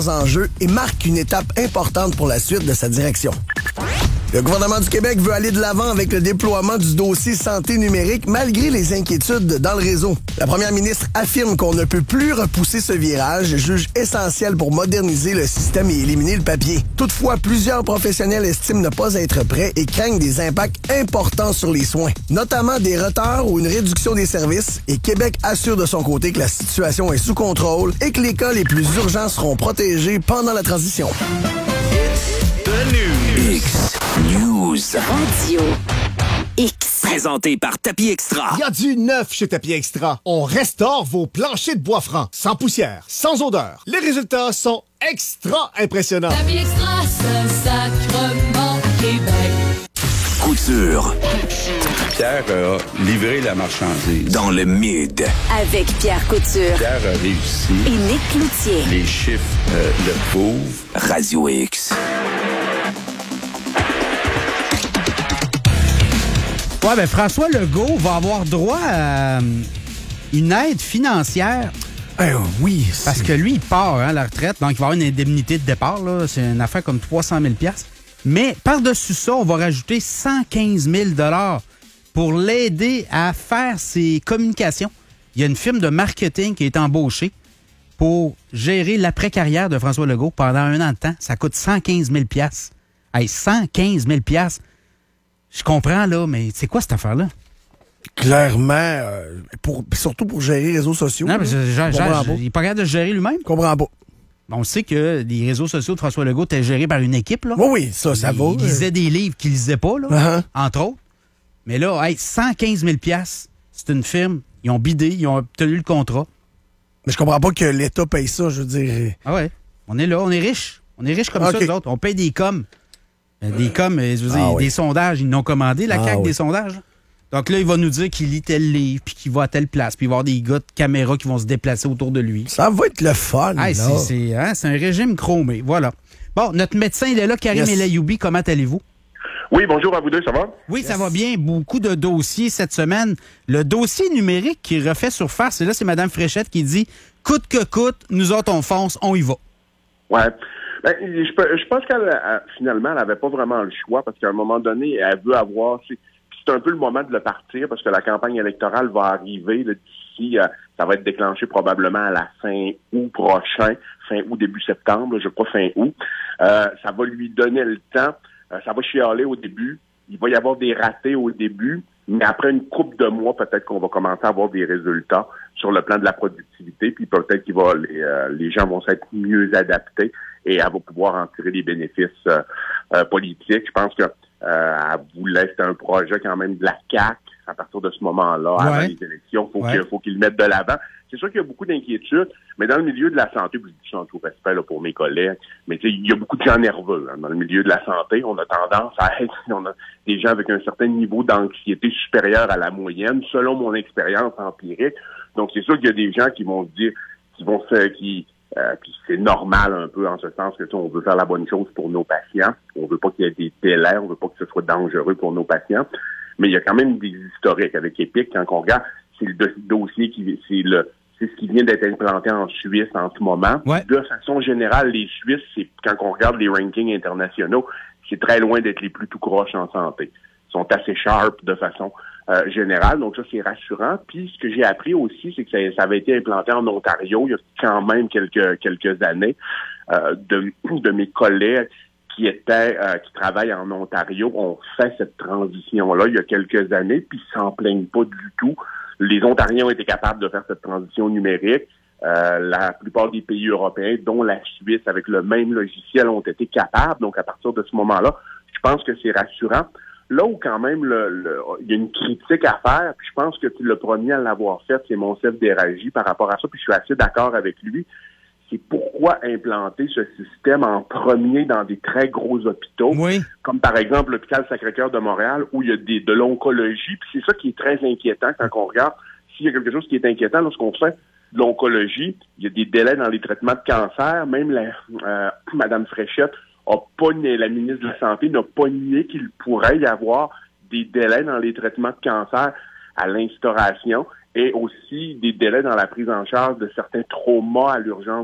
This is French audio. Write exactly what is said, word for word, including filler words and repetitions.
en jeu et marque une étape importante pour la suite de sa direction. Le gouvernement du Québec veut aller de l'avant avec le déploiement du dossier santé numérique malgré les inquiétudes dans le réseau. La première ministre affirme qu'on ne peut plus repousser ce virage, juge essentiel pour moderniser le système et éliminer le papier. Toutefois, plusieurs professionnels estiment ne pas être prêts et craignent des impacts importants sur les soins, notamment des retards ou une réduction des services, et Québec assure de son côté que la situation est sous contrôle et que les cas les plus urgents seront protégés pendant la transition. The News. X News. Radio X. Présenté par Tapis Extra. Il y a du neuf chez Tapis Extra. On restaure vos planchers de bois franc, sans poussière, sans odeur. Les résultats sont extra impressionnants. Tapis Extra, Saint-Sacrement, Québec. Couture. Pierre a livré la marchandise. Dans le mid. Avec Pierre Couture. Pierre a réussi. Et Nick Cloutier. Les chiffres euh, le prouvent. Radio X. Ouais, ben François Legault va avoir droit à une aide financière. Euh, oui. Parce c'est... que lui, il part hein, à la retraite, donc il va avoir une indemnité de départ. Là. C'est une affaire comme trois cent mille dollars. Mais par-dessus ça, on va rajouter cent quinze mille dollars pour l'aider à faire ses communications. Il y a une firme de marketing qui est embauchée pour gérer l'après-carrière de François Legault pendant un an de temps. Ça coûte cent quinze mille dollars. Hey, cent quinze mille dollars. Je comprends, là, mais c'est quoi cette affaire-là? Clairement, euh, pour, surtout pour gérer les réseaux sociaux. Non, mais je, je, je, je, il n'est pas capable de se gérer lui-même? Je comprends pas. On sait que les réseaux sociaux de François Legault étaient gérés par une équipe, là. Oui, oui, ça, ça il, va. Il lisait des livres qu'il lisait pas, là, uh-huh. entre autres. Mais là, hey, cent quinze mille dollars, c'est une firme. Ils ont bidé, ils ont obtenu le contrat. Mais je comprends pas que l'État paye ça, je veux dire. Ah ouais, on est là, on est riches. On est riches comme okay. ça, nous autres. On paye des coms. Des coms, je veux dire, ah, oui. des sondages, ils n'ont commandé, la ah, C A Q, oui. des sondages. Donc là, il va nous dire qu'il lit tel livre, puis qu'il va à telle place, puis il va y avoir des gars de caméra qui vont se déplacer autour de lui. Ça va être le fun, ah, là. C'est, c'est, hein, c'est un régime chromé, voilà. Bon, notre médecin, il est là, Karim yes. Elayoubi, comment allez-vous? Oui, bonjour à vous deux, ça va? Oui, yes. ça va bien. Beaucoup de dossiers cette semaine. Le dossier numérique qui refait surface, et là, c'est Mme Fréchette qui dit « Coûte que coûte, nous autres, on fonce, on y va. » Ouais. Ben, je, je pense qu'elle, elle, finalement, elle n'avait pas vraiment le choix parce qu'à un moment donné, elle veut avoir... C'est, c'est un peu le moment de le partir parce que la campagne électorale va arriver là, d'ici... Euh, ça va être déclenché probablement à la fin août prochain, fin août, début septembre, je crois fin août. Euh, ça va lui donner le temps. Euh, ça va chialer au début. Il va y avoir des ratés au début, mais après une couple de mois, peut-être qu'on va commencer à avoir des résultats sur le plan de la productivité, puis peut-être que les, euh, les gens vont s'être mieux adaptés et elle va pouvoir en tirer des bénéfices euh, euh, politiques. Je pense que euh, elle voulait, c'était un projet quand même de la C A Q à partir de ce moment-là, ouais. avant les élections. Faut ouais. qu'il, faut qu'ils le mettent de l'avant. C'est sûr qu'il y a beaucoup d'inquiétudes, mais dans le milieu de la santé, puis je dis ça en tout respect là, pour mes collègues, mais tu sais, il y a beaucoup de gens nerveux hein, dans le milieu de la santé. On a tendance à être, on a des gens avec un certain niveau d'anxiété supérieur à la moyenne, selon mon expérience empirique. Donc c'est sûr qu'il y a des gens qui vont se dire, qui vont se, qui Euh, puis c'est normal un peu en ce sens que on veut faire la bonne chose pour nos patients. On veut pas qu'il y ait des délais, on veut pas que ce soit dangereux pour nos patients. Mais il y a quand même des historiques avec Epic. Quand on regarde, c'est le do- dossier qui c'est le c'est ce qui vient d'être implanté en Suisse en ce moment. Ouais. De façon générale, les Suisses, c'est quand on regarde les rankings internationaux, c'est très loin d'être les plus tout croches en santé. Ils sont assez sharp de façon euh, générale, donc ça c'est rassurant. Puis ce que j'ai appris aussi, c'est que ça, ça avait été implanté en Ontario il y a quand même quelques quelques années. Euh, de, de mes collègues qui étaient euh, qui travaillent en Ontario ont fait cette transition-là il y a quelques années, puis ils s'en plaignent pas du tout. Les Ontariens ont été capables de faire cette transition numérique. Euh, la plupart des pays européens, dont la Suisse, avec le même logiciel, ont été capables. Donc, à partir de ce moment-là, je pense que c'est rassurant. Là où quand même le, le, il y a une critique à faire, puis je pense que le premier à l'avoir fait, c'est Monsef Déragi par rapport à ça, puis je suis assez d'accord avec lui. C'est pourquoi implanter ce système en premier dans des très gros hôpitaux, oui. comme par exemple l'hôpital Sacré-Cœur de Montréal, où il y a des, de l'oncologie, puis c'est ça qui est très inquiétant quand on regarde. S'il y a quelque chose qui est inquiétant lorsqu'on fait de l'oncologie, il y a des délais dans les traitements de cancer, même la, euh, Mme Fréchette a pas nié, la ministre de la Santé n'a pas nié qu'il pourrait y avoir des délais dans les traitements de cancer à l'instauration et aussi des délais dans la prise en charge de certains traumas à l'urgence